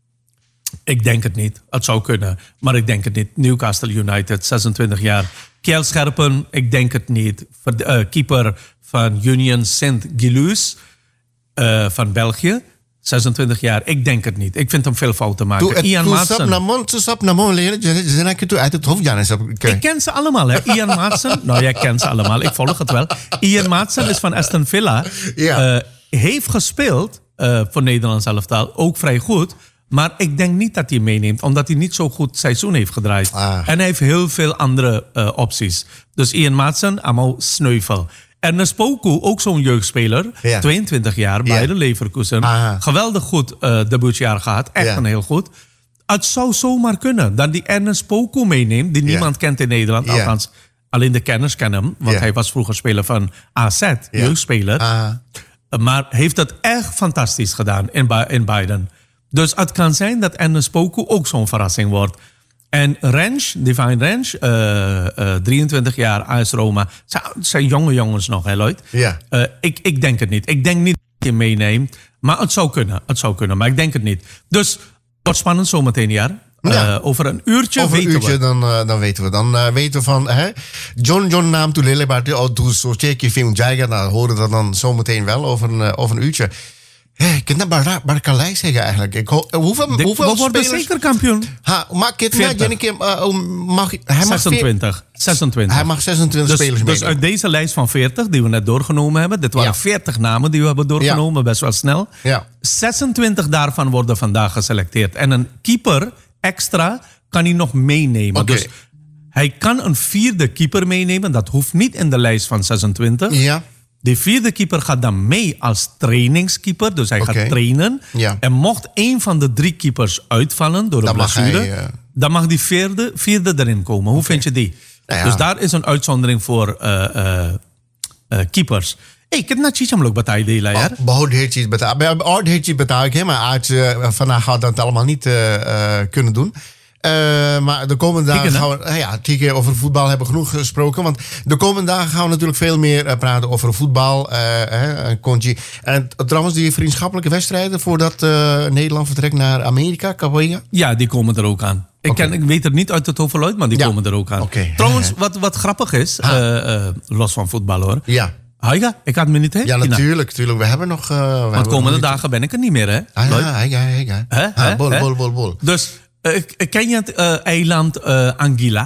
ik denk het niet. Het zou kunnen, maar ik denk het niet. Newcastle United, zesentwintig jaar. Kjell Scherpen, ik denk het niet. Verd- uh, keeper van Union Saint-Gilloise uh, van België. zesentwintig jaar, ik denk het niet. Ik vind hem veel fouten maken. Toen Ian toen Maatsen. sap namon, toen sap namon leren, zijn ik toen uit het hoofd gaan. Ik ken ze allemaal, hè. Ian Maatsen. Nou, jij kent ze allemaal. Ik volg het wel. Ian Maatsen is van Aston Villa. Ja. Uh, heeft gespeeld uh, voor Nederlands elftal. Ook vrij goed. Maar ik denk niet dat hij meeneemt. Omdat hij niet zo goed seizoen heeft gedraaid. Ah. En hij heeft heel veel andere uh, opties. Dus Ian Maatsen, allemaal sneuvel. Ernest Poku, ook zo'n jeugdspeler. Ja. tweeëntwintig jaar, bij Ja. de Leverkusen. Aha. Geweldig goed uh, debuutjaar gehad. Echt Ja. een heel goed. Het zou zomaar kunnen dat die Ernest Poku meeneemt, die Ja. niemand kent in Nederland. Ja. Althans, alleen de kenners kennen hem. Want Ja. hij was vroeger speler van A Z, jeugdspeler. Ah. Maar heeft het echt fantastisch gedaan in, Ba- in Biden. Dus het kan zijn dat Ernest Poku ook zo'n verrassing wordt. En Rens, Divine Rens, uh, uh, drieëntwintig jaar, A S Roma. Zijn, zijn jonge jongens nog, hè Lloyd? Ja. Uh, ik, ik denk het niet. Ik denk niet dat je meeneemt. Maar het zou kunnen. Het zou kunnen, maar ik denk het niet. Dus, wordt spannend zometeen, jaar. Uh, Ja. over een uurtje Over een weten uurtje, we. dan, uh, dan weten we. Dan uh, weten we van... Hè, John John naam toe lele, maar oh, doe zo check je film Jagger. Nou, horen dat dan zometeen wel over een, uh, over een uurtje. Hey, ik kan dat maar, maar kan lei zeggen eigenlijk. Ik, ho, hoeveel De, hoeveel we worden spelers... zeker kampioen. Ha, mag ik het veertig. nou, Jenneke, uh, mag, hij mag zesentwintig. zesentwintig. Hij mag zesentwintig Dus, spelers dus meedoen. uit deze lijst van veertig die we net doorgenomen hebben. Dit waren Ja. veertig namen die we hebben doorgenomen, best wel snel. Ja. zesentwintig daarvan worden vandaag geselecteerd. En een keeper extra kan hij nog meenemen. Oké. Dus hij kan een vierde keeper meenemen. Dat hoeft niet in de lijst van zesentwintig. Ja. Die vierde keeper gaat dan mee als trainingskeeper. Dus hij Oké. gaat trainen. Ja. En mocht één van de drie keepers uitvallen door een Dan mag blessure... hij, uh, dan mag die vierde, vierde erin komen. Hoe vind je die? Nou ja. Dus daar is een uitzondering voor uh, uh, uh, keepers. Hey, ik heb net iets om betaald delen, ja? Behoud heet je betaald. Behoud heet je betaald, hè, maar uit, uh, vandaag gaat dat allemaal niet uh, uh, kunnen doen. Uh, maar de komende dagen Tikken, gaan we... Uh, ja, Tieke, over voetbal hebben we genoeg gesproken. Want de komende dagen gaan we natuurlijk veel meer uh, praten over voetbal. Uh, hè, Conchi. En uh, trouwens, die vriendschappelijke wedstrijden... voordat uh, Nederland vertrekt naar Amerika, Capoeira. Ja, die komen er ook aan. Ik, Oké. ken, ik weet er niet uit het hoofd Lloyd, maar die Ja. komen er ook aan. Oké. Trouwens, wat, wat grappig is, Ah. uh, uh, los van voetbal hoor. Ja. Haiga, ik had me niet, hè? Ja, natuurlijk. natuurlijk. We hebben nog... Uh, we Want hebben komende nog dagen ben ik er niet meer, hè? Ah, Lloyd? ja, ja, ja, ja. Hè? Ah, Hè? bol, Hè? bol, bol, bol. Dus, uh, ken je het uh, eiland uh, Anguilla?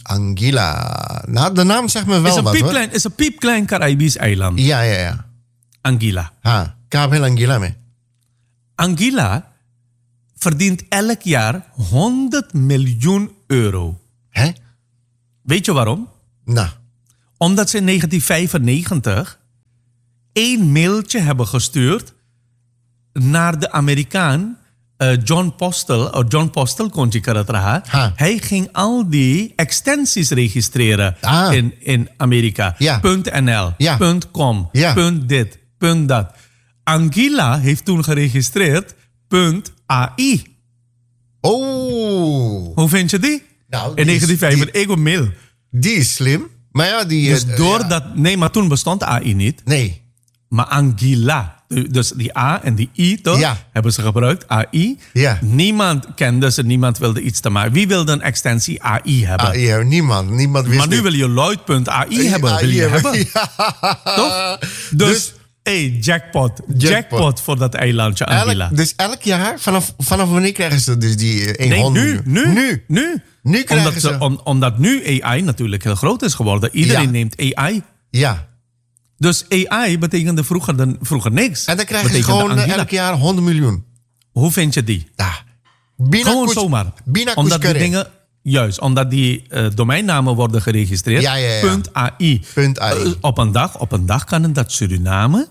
Anguilla. Nou, de naam zegt me wel is een wat, hoor. piepklein, is een piepklein Caribisch eiland. Ja, ja, ja. Anguilla. Ha, ik heb heel Anguilla mee. Anguilla verdient elk jaar honderd miljoen euro. Hè? Weet je waarom? Nou, Omdat ze in negentien vijfennegentig één mailtje hebben gestuurd naar de Amerikaan uh, John Postel. Oh, John Postel kon je het raar. Ha. Hij ging al die extensies registreren Ah. in, in Amerika. Ja. .nl, Ja. .com, Ja. .dit, .dat. Anguilla heeft toen geregistreerd .ai. oh, Hoe vind je die? Nou, in die is- negentien vijfennegentig, ik een mail. die is slim. Maar ja, die... Dus eh, door ja. dat... Nee, maar toen bestond A I niet. Nee. Maar Anguilla, dus die A en die I toch, Ja. hebben ze gebruikt, A I. Ja. Niemand kende ze, niemand wilde iets te maken. Wie wilde een extensie A I hebben? Ah, ja, niemand. Niemand wist maar nu dit. wil je Lloyd.ai hebben. Wil je A I hebben. Ja. Toch? Dus, Dus- hey, jackpot. jackpot. Jackpot voor dat eilandje Anguilla. Elk, dus elk jaar, vanaf, vanaf wanneer krijgen ze dus die eh, Nee, honderd nu, miljoen? nu, Nu. nu. Nu krijgen omdat, ze- om- omdat nu A I natuurlijk heel groot is geworden. Iedereen Ja. neemt A I. Ja. Dus A I betekende vroeger, dan, vroeger niks. En dan krijgen ze Betekende gewoon eh, Anguilla. elk jaar honderd miljoen. Hoe vind je die? Ja. Bina Gewoon kus- zomaar. Bina Omdat die kuskere. dingen, juist, omdat die uh, domeinnamen worden geregistreerd. Ja, ja, ja. .ai. Punt A I. Uh, op een dag, op een dag kan het dat Suriname.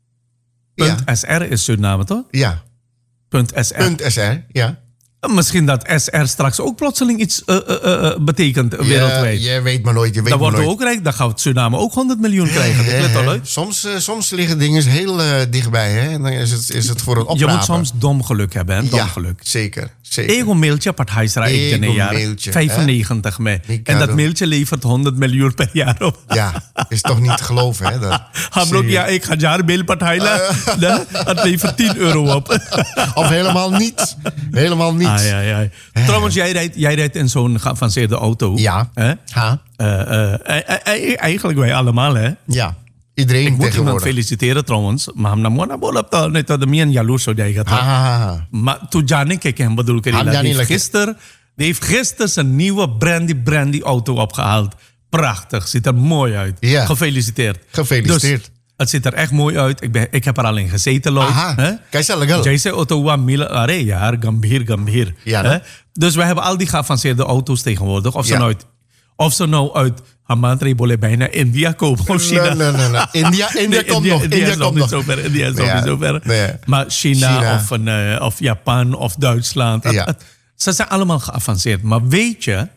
Ja. .sr is Suriname toch? Ja. .sr. Punt S R. Ja. Misschien dat S R straks ook plotseling iets uh, uh, uh, betekent uh, wereldwijd. Je, je weet maar nooit. Je weet Dan maar worden we nooit. ook rijk, dan gaat Suriname ook honderd miljoen krijgen. Ik let al uit. Soms, eh, soms liggen dingen heel eh, dichtbij. Hè? En dan is het, is het voor het Je oprapen. moet soms dom geluk hebben, hè? Dom ja, geluk. zeker. zeker. Ego mailtje per huisra ik in een jaar. Ego-mailtje, vijfennegentig mee. Ik En ga dat doen. mailtje levert honderd miljoen per jaar op. Ja, is toch niet te geloven, hè? Dat, Ham ook, ja, ik ga jaar mailpartij uh. Het levert tien euro op. Of helemaal niet. Helemaal niet. Ah, ja, ja. Trouwens, jij rijdt, jij rijdt in zo'n geavanceerde auto. Ja. Hè? Ha? Uh, uh, uh, uh, eigenlijk wij allemaal, hè. Ja. Iedereen Ik moet iemand tegenwoordig. feliciteren trouwens. Maar hem nam na bola op de net dat de meer jaloers zo die gaat. Ha, ha, ha, ha. Maar toen Janik ik hem bedoel ik Ah, die Janik heeft lekker. gisteren, die heeft gisteren zijn nieuwe brandy brandy auto opgehaald. Prachtig, ziet er mooi uit. Ja. Gefeliciteerd. Gefeliciteerd. Dus, het ziet er echt mooi uit. Ik, ben, ik heb er al in gezeten, Lloyd. Aha. Hè? Kijk, zal ik wel. Jaise auto wa mila are jaar gambhir gambhir. Ja, Hè? no? Dus we hebben al die geavanceerde auto's tegenwoordig. Of ze Ja. nou uit, of ze nou uit Hamantri boleh bijna India komen of China. Nee, nee, nee, nee. India, India Nee, komt nog. India India is nog komt niet nog. zo ver. India is nog Ja, niet zo ver. nee. Maar China, China. Of, een, eh, of Japan of Duitsland. Het- Ja. het- ze zijn allemaal geavanceerd. Maar weet je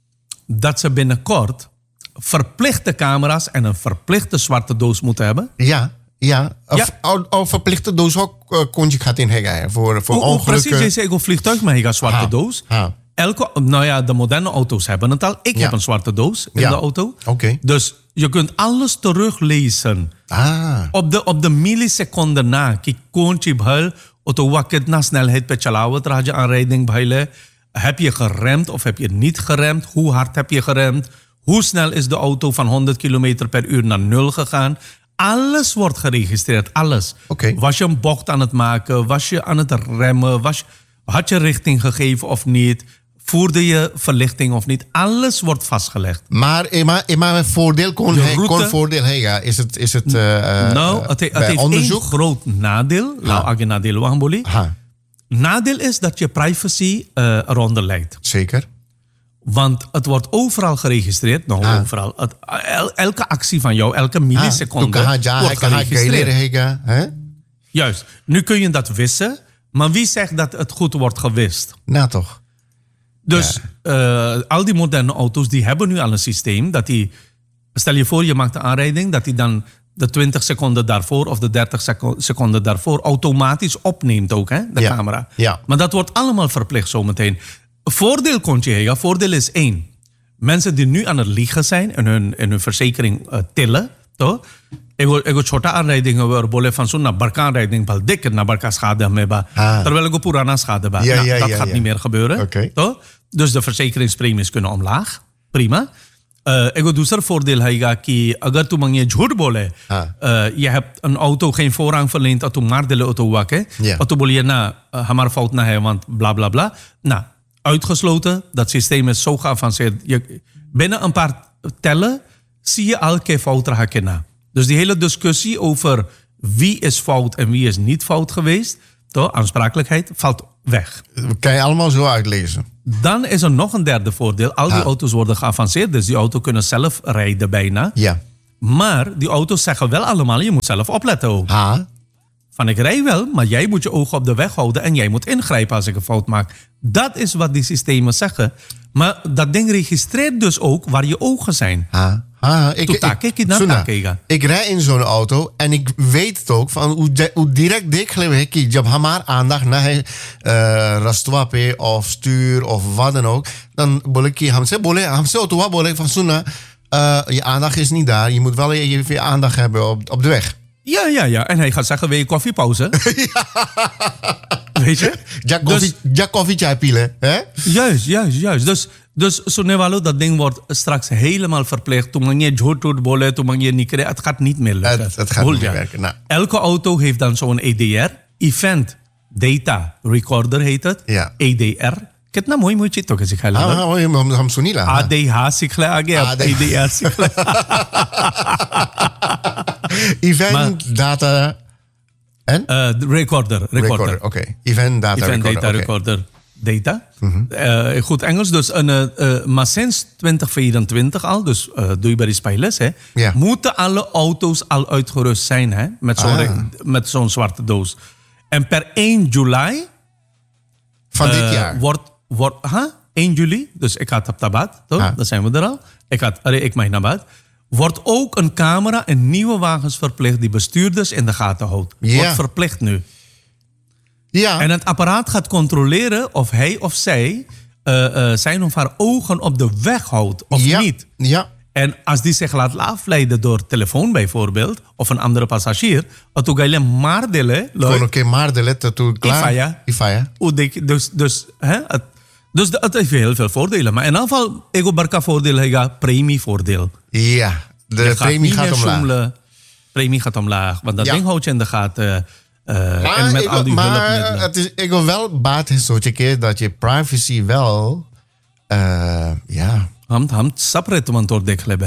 dat ze binnenkort verplichte camera's en een verplichte zwarte doos moeten hebben? Ja, ja. Of, Ja. Of, of verplichte doos ook uh, kon je gaat in heggen voor, voor Hoe- hoe ongelukken. precies, je zei ik een vliegtuig met een zwarte Ha, doos. ha. Elke, nou ja, de moderne auto's hebben het al. Ik Ja. heb een zwarte doos in Ja. de auto. Oké. Dus je kunt alles teruglezen. Ah, Op de, op de milliseconde na, kijk, koontje bhal, auto wakit na snelheid per chalawa traje aanrijding bhale. Heb je geremd of heb je niet geremd? Hoe hard heb je geremd? Hoe snel is de auto van honderd kilometer per uur naar nul gegaan? Alles wordt geregistreerd, alles. Oké. Was je een bocht aan het maken? Was je aan het remmen? Was, had je richting gegeven of niet? Voerde je verlichting of niet? Alles wordt vastgelegd. maar, eh, maar, eh, maar een voordeel kon, De hij, route- kon voordeel heggen. Is het, is het uh, uh, nou, het, he- het bij heeft onderzoek? één groot nadeel. Nou, als je nadeel wamboli. Ha, Nadeel is dat je privacy uh, eronder lijkt. zeker. Want het wordt overal geregistreerd. Nou, Ah. overal. Het, el- elke actie van jou, elke Ah, milliseconde toen kan hij ja, hij wordt kan hij leren geregistreerd. heggen. Hè? Juist. Nu kun je dat wissen. Maar wie zegt dat het goed wordt gewist? Nou toch. Dus eh, al die moderne auto's die hebben nu al een systeem dat die... Stel je voor, je maakt een aanrijding, dat die dan de twintig seconden daarvoor of de dertig seco- seconden daarvoor automatisch opneemt ook, hè, de Ja. camera. Ja. Maar dat wordt allemaal verplicht zometeen. Voordeel, Kontje Hega, voordeel is één. Mensen die nu aan het liegen zijn en hun, en hun verzekering uh, tillen, toch? Ik wil, ik wil छोटा aanrijdingen waar bolle van zo'n naar barka aanrijding bal dikke naar barka schade hebben. Ah. Terwijl ik op purana schade heb. Ja, Nou, ja, dat ja, gaat ja. niet meer gebeuren. Oké. Toch? Dus de verzekeringspremies kunnen omlaag. Prima. Uh, एक दूसरा voordeel है कि अगर तू मंगे झूठ बोले हाँ. uh, je hebt een auto geen voorrang verleend dat tu maar de auto wakke Ja. of tu bolie na uh, हमारा fout na है want bla bla bla nou uitgesloten dat systeem is zo geavanceerd je, Binnen een paar tellen zie je al keer fout raken na. Dus die hele discussie over wie is fout en wie is niet fout geweest, toch, aansprakelijkheid, valt weg. Dat kan je allemaal zo uitlezen. Dan is er nog een derde voordeel. Al die Ah. auto's worden geavanceerd, dus die auto kunnen zelf rijden bijna. Ja. Maar die auto's zeggen wel allemaal, je moet zelf opletten ook. Ha? Van ik rij wel, maar jij moet je ogen op de weg houden en jij moet ingrijpen als ik een fout maak. Dat is wat die systemen zeggen. Maar dat ding registreert dus ook waar je ogen zijn. Ha? Ha? Ik, Toen tak ik naar Suna, takega. ik rij in zo'n auto en ik weet het ook van hoe, de- hoe direct dik ik jab hamar aandacht naar uh, rastwape of stuur of wat dan ook. Dan bol ik hamse bole hamse auto wa bol ik van Suna, uh, je aandacht is niet daar. Je moet wel even je aandacht hebben op, op de weg. Ja, ja, ja. En hij gaat zeggen, wil je koffiepauze? Weet je? Ja koffie, ja koffie chai pielen, hè? Juist, juist, juist. Dus, dus Sonewalo, dat ding wordt straks helemaal verplicht. Toen je jhoot bole, toen je niet krijgt, het gaat niet meer lukken. Het, het gaat Voel niet je? meer werken. Nou, Elke auto heeft dan zo'n E D R, Event Data Recorder heet het. Ja. E D R. Kitna mooi moet je toch eens gaan ah, ah, oh, हम हम सुनी ला A D H sikhle आगे अब A D H. E D R sikhle. event data en Uh, de recorder, recorder. recorder. Oké, event data Event recorder. data oké. recorder data. Eh, goed Engels, dus een, eh, eh, maar sinds twintig vierentwintig al, dus uh, doe je bij die spijles, hè, Ja. moeten alle auto's al uitgerust zijn hè, met zo'n Ah. re- met zo'n zwarte doos. En per één juli Van dit eh, jaar. wordt, wordt huh? één juli, dus ik had op tabat, toch? Ah. Daar zijn we er al. Ik had, allee, ik mag naar bad. Wordt ook een camera in nieuwe wagens verplicht die bestuurders in de gaten houdt. Ja. Wordt verplicht nu. Ja, En het apparaat gaat controleren of hij of zij uh, uh, zijn of haar ogen op de weg houdt of ja, niet. Ja, En als die zich laat afleiden door telefoon bijvoorbeeld, of een andere passagier, dan ga je maar delen. gewoon oké, maar de letter toe klaar. Ifaya. Ifaya. Dus, dus, hè, het, dus de- het heeft heel veel voordelen. Maar in ieder geval, ego barka voordeel, hij gaat premievoordeel. Ja, de Je gaat premie niet gaat meer omlaag. zoemelen. Premie gaat omlaag, want dat Ja. ding houdt je in de gaten. Uh, Maar, en met ik, al die maar hulpmiddelen. het is, ik wil wel baat is zo'n keer dat je privacy wel, uh, ja. हम हम सब रे तुम तोड़ देख ले बे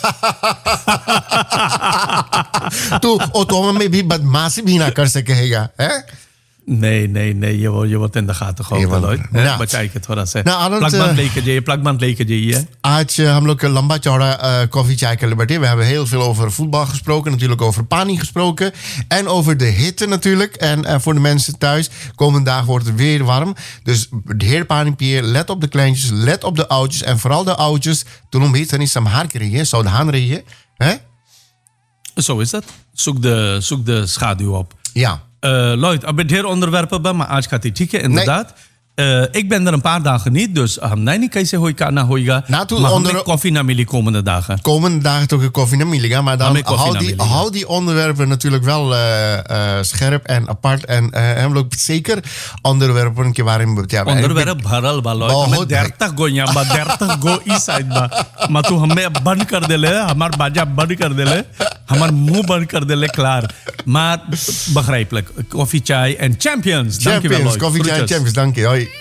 तो ऑटो में भी बदमाशी भी ना कर सकेगा, है? Nee, nee, nee. Je wordt, je wordt in de gaten gehouden, Je wordt- Lloyd. hè? Nou. Bachai ke thoda se. Nou, Anand, Plakband eh, लेके जाइए, plakband लेके जाइए. आज uh, हम लोग लंबा चौड़ा uh, koffie chai के liberté. We hebben heel veel over voetbal gesproken, natuurlijk over Pani gesproken en over de hitte natuurlijk. En uh, voor de mensen thuis, komende dagen wordt het weer warm. Dus de heer Panipier, let op de kleintjes, let op de oudjes en vooral de oudjes. Toen om heet, dan is hem haar krijgen, zou de haan rijden, hè? Zo is dat. Zoek de, zoek de schaduw op. Ja. Uh, Lloyd, ik ben hier onderwerpen bij, maar आज gaat het inderdaad. Uh, ik ben er een paar dagen niet, dus um, nee, niet kan je hoika na hoika. Nou, toen maar onder- onder... koffie naar Millie komende dagen. Komende dagen toch een koffie naar Miliga. Maar dan Hou met koffie hou naar die, Miliga. hou die onderwerpen natuurlijk wel uh, uh, scherp en apart. En uh, hebben ook zeker onderwerpen een keer waarin we het hebben. onderwerp भरल बा Lloyd. बहुत हमें dertig गो यहाँ बा dertig गो इस साइड बा मैं तू हमें बंद कर दे ले हमार बाजा बंद कर दे ले हमार मुंह बंद कर दे ले klaar. Maar begrijpelijk. Koffie, chai en champions. Dankjewel, Champions, Lloyd. koffie chai Groetjes. champions, dank je. Hoi.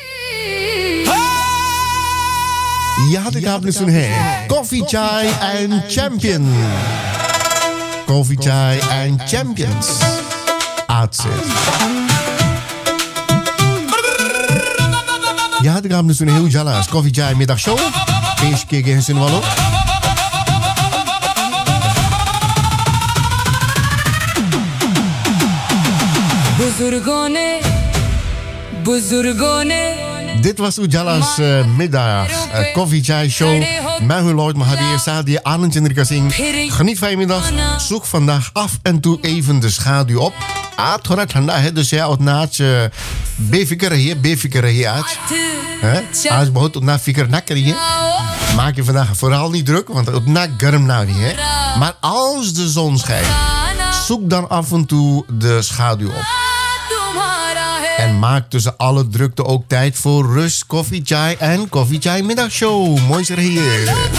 Ja, de gaaf dus hè. Koffie chai en champion. Koffie chai en champions. Uitzet. Ja, de gaaf dus een heel jala's. Koffie chai middagshow. Eerst keer geen zin wel op. बुजुर्गों ने बुजुर्गों ने Dit was Ujala's uh, middag uh, Coffee Chai Show. Mijn hoe Lloyd Mahadir Sadi Anand Singh. Geniet van je middag. Zoek vandaag af en toe even de schaduw op. Ah, थोड़ा ठंडा है dus ja, उतना आज बेफिक्र रहिए बेफिक्र रहिए आज. Hè? आज बहुत उतना फिक्र ना करिए. Maak je vandaag vooral niet druk, want उतना गर्म nou niet, hè. Maar als de zon schijnt, zoek dan af en toe de schaduw op. En maak tussen alle drukte ook tijd voor rust, koffie, chai en koffie, chai middagshow. Mooi zeg hier.